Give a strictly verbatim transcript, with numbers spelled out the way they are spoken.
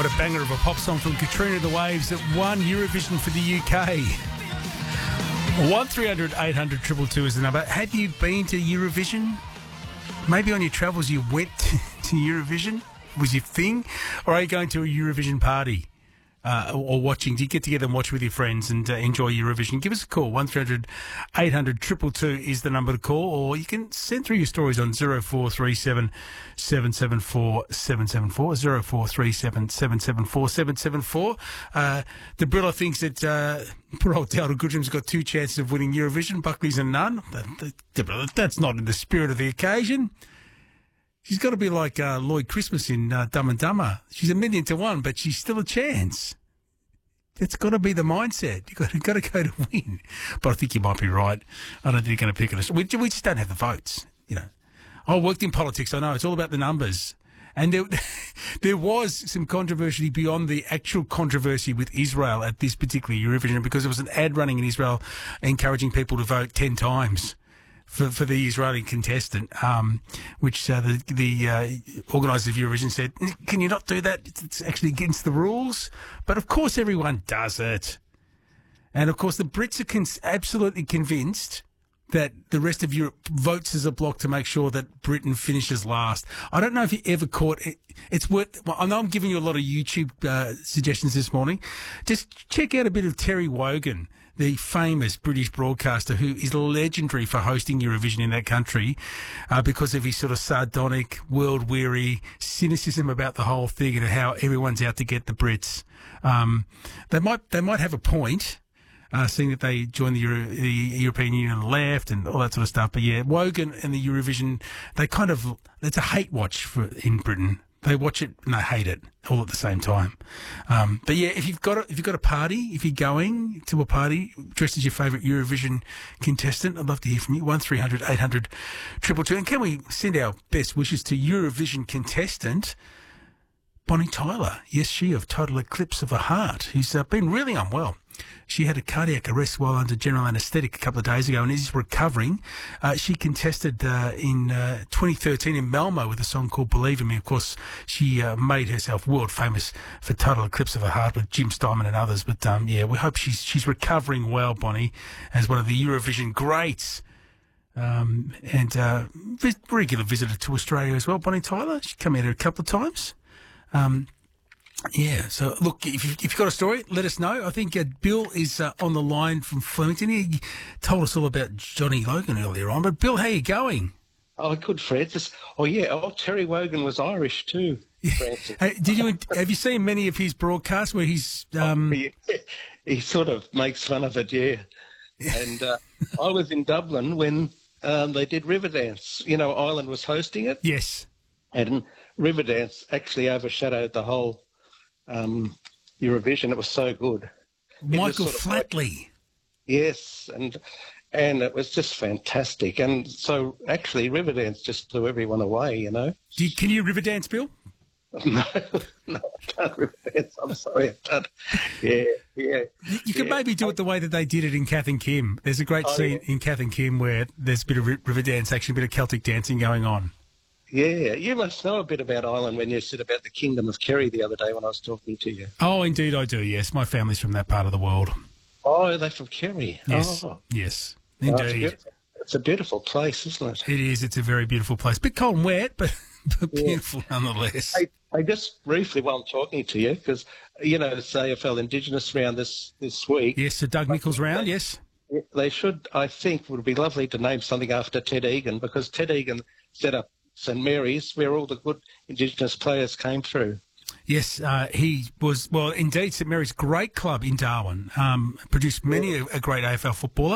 What a banger of a pop song from Katrina and the Waves that won Eurovision for the U K. one three hundred eight hundred two two two is the number. Have you been to Eurovision? Maybe on your travels you went to Eurovision? Was your thing? Or are you going to a Eurovision party? Uh, or watching? Do you get together and watch with your friends and uh, enjoy Eurovision? Give us a call. one three hundred eight hundred two two two is the number to call. Or you can send through your stories on zero four three seven seven seven four seven seven four, zero four three seven seven seven four seven seven four. Uh, the Brilla thinks that uh, poor old Dowdle Goodrum's got two chances of winning Eurovision. Buckley's a none. That, that, that's not in the spirit of the occasion. She's got to be like uh, Lloyd Christmas in uh, Dumb and Dumber. She's a million to one, but she's still a chance. That's got to be the mindset. You've got to, got to go to win. But I think you might be right. I don't think you're going to pick it. We, we just don't have the votes, you know. I worked in politics. I know it's all about the numbers. And there, there was some controversy beyond the actual controversy with Israel at this particular Eurovision because there was an ad running in Israel encouraging people to vote ten times. For, for the Israeli contestant, um, which uh, the, the uh, organisers of Eurovision said, can you not do that? It's actually against the rules. But of course everyone does it. And of course the Brits are con- absolutely convinced that the rest of Europe votes as a bloc to make sure that Britain finishes last. I don't know if you ever caught it. It's worth, well, I know I'm giving you a lot of YouTube uh, suggestions this morning. Just check out a bit of Terry Wogan, the famous British broadcaster who is legendary for hosting Eurovision in that country uh, because of his sort of sardonic, world-weary cynicism about the whole thing and how everyone's out to get the Brits. Um, they might they might have a point, uh, seeing that they joined the, Euro- the European Union and left and all that sort of stuff. But yeah, Wogan and the Eurovision, they kind of, it's a hate watch for in Britain. They watch it and they hate it all at the same time. Um, but yeah, if you've got a, if you've got a party, if you're going to a party dressed as your favourite Eurovision contestant, I'd love to hear from you. one three hundred eight hundred two two two. And can we send our best wishes to Eurovision contestant Bonnie Tyler? Yes, she of Total Eclipse of the Heart, who's uh, been really unwell. She had a cardiac arrest while under general anaesthetic a couple of days ago and is recovering. Uh, she contested uh, in uh, twenty thirteen in Malmo with a song called Believe in Me. Of course, she uh, made herself world famous for Total Eclipse of the Heart with Jim Steinman and others. But um, yeah, we hope she's she's recovering well, Bonnie, as one of the Eurovision greats. Um, and uh, regular visitor to Australia as well, Bonnie Tyler. She's come out here a couple of times. Um, Yeah, so look, if you've, if you've got a story, let us know. I think uh, Bill is uh, on the line from Flemington. He told us all about Johnny Logan earlier on. But Bill, how are you going? Oh, good, Francis. Oh, yeah. Oh, Terry Wogan was Irish too, Francis. Hey, did you have you seen many of his broadcasts where he's? Um... Oh, yeah. He sort of makes fun of it, yeah. And uh, I was in Dublin when um, they did Riverdance. You know, Ireland was hosting it. Yes. And Riverdance actually overshadowed the whole Um, Eurovision. It was so good. Michael sort of Flatley. Like, yes, and and it was just fantastic. And so actually Riverdance just blew everyone away, you know. Do you, can you Riverdance, Bill? No, no, I can't Riverdance. I'm sorry, I can't. Yeah, yeah. You, you can yeah. maybe do it the way that they did it in Kath and Kim. There's a great oh, scene yeah. in Kath and Kim where there's a bit of Riverdance, actually a bit of Celtic dancing going on. Yeah, you must know a bit about Ireland when you said about the Kingdom of Kerry the other day when I was talking to you. Oh, indeed I do, yes. My family's from that part of the world. Oh, they're from Kerry? Yes, oh. yes, Oh, it's, indeed. beautiful. It's a beautiful place, isn't it? It is. It's a very beautiful place. Bit cold and wet, but, but Yeah. beautiful nonetheless. I, I just briefly, while I'm talking to you, because, you know, it's A F L Indigenous round this, this week. Yes, the Doug Nichols round, yes. They should, I think, would be lovely to name something after Ted Egan, because Ted Egan set up St Mary's, where all the good Indigenous players came through. Yes, uh, he was, well, indeed, St Mary's great club in Darwin, um, produced many a, a great A F L footballer.